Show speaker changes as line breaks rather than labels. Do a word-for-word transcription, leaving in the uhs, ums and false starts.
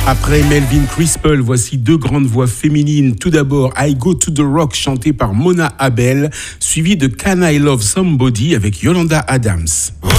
Après Melvin Crispell, voici deux grandes voix féminines. Tout d'abord, I Go to the Rock, chanté par Mona Abel, suivi de Can I Love Somebody avec Yolanda Adams.